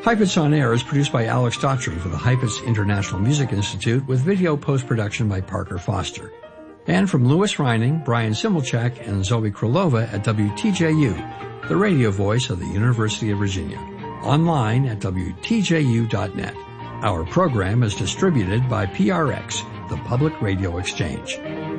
Heifetz on Air is produced by Alex Daughtry for the Heifetz International Music Institute with video post-production by Parker Foster. And from Louis Reining, Brian Simulchak, and Zoe Krylova at WTJU, the radio voice of the University of Virginia. Online at WTJU.net. Our program is distributed by PRX, the Public Radio Exchange.